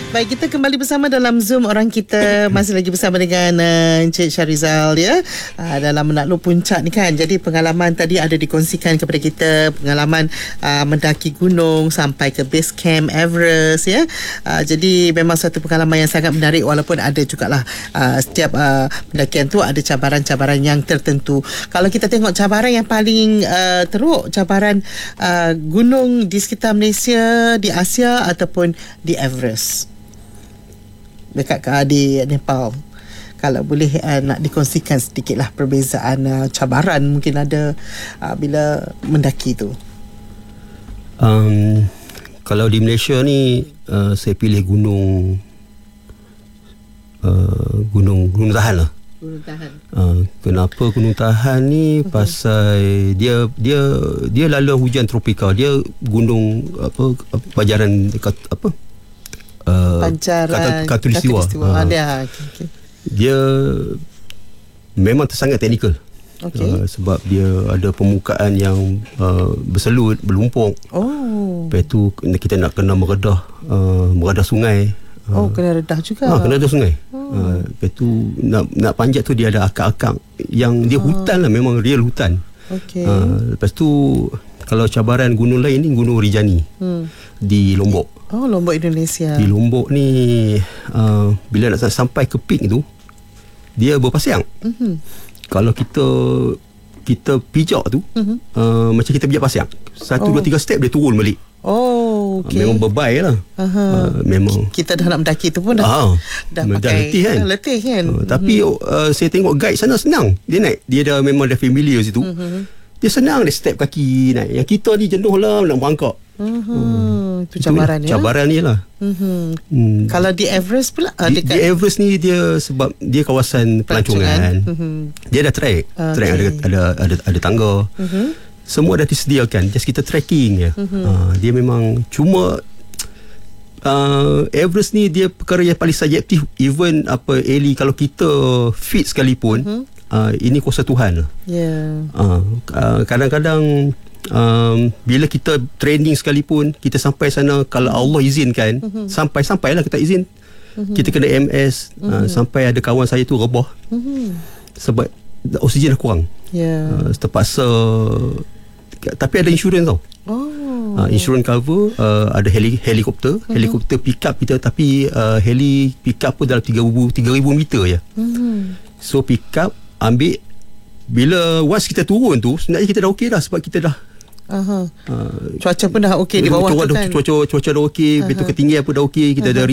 Baik, kita kembali bersama dalam Zoom Orang Kita. Masih lagi bersama dengan Encik Syarizal ya, dalam menakluk puncak ni kan. Jadi pengalaman tadi ada dikongsikan kepada kita, pengalaman mendaki gunung sampai ke base camp Everest ya. Jadi memang satu pengalaman yang sangat menarik, walaupun ada jugalah setiap pendakian tu ada cabaran-cabaran yang tertentu. Kalau kita tengok cabaran yang paling teruk, cabaran gunung di sekitar Malaysia, di Asia ataupun di Everest, dekat di Nepal, kalau boleh nak dikongsikan sedikitlah perbezaan cabaran mungkin ada bila mendaki tu. Kalau di Malaysia ni saya pilih gunung tahan lah. Gunung tahan. Kenapa gunung tahan ni? Pasal dia laluan hujan tropika. Dia gunung pancaran pancaran Khatulistiwa. Okay. Dia memang sangat teknikal. Sebab dia ada permukaan yang berselut, berlumpur. Lepas tu kita nak kena meredah sungai. Kena redah juga. Kena redah sungai. Lepas tu nak panjat tu dia ada akak-akak yang dia hutan lah, memang real hutan. Lepas tu kalau cabaran gunung lain ni, Gunung Rinjani di Lombok. Lombok, Indonesia. Di Lombok ni bila nak sampai ke peak tu, dia berpasiang. Kalau kita pijak tu, macam kita pijak pasang 1, 2, 3 step dia turun balik. Memang berbay lah. Memang kita dah nak mendaki tu pun dah pakai letih kan. Tapi saya tengok guide sana senang. Dia naik, dia dah memang dah familiar situ. Dia senang, dia step kaki naik. Yang kita ni jenuh lah nak merangkak. Itu cabaran ya. Cabaran ni lah. Kalau di Everest pula, di Everest ni dia sebab dia kawasan pelancongan. Dia ada trek. Ada tangga. Semua dah disediakan, just kita trekking je. Dia memang cuma Everest ni dia perkara yang paling subjektif. Even Ellie, kalau kita fit sekalipun, ini kuasa Tuhan. Kadang-kadang bila kita training sekalipun, kita sampai sana, kalau Allah izinkan, sampailah kita izin, kita kena MS. Sampai ada kawan saya tu rebah sebab oksigen dah kurang. Terpaksa, tapi ada insurans tau. Insurans cover. Ada helikopter. Helikopter pick up kita, tapi heli pick up pun dalam 3,000 meter je. So pick up, ambil. Bila once kita turun tu, sebenarnya kita dah okey dah, sebab kita dah cuaca pun dah okey di bawah tu kan. Cuaca dah okey, betul ketinggian pun dah okey, kita dah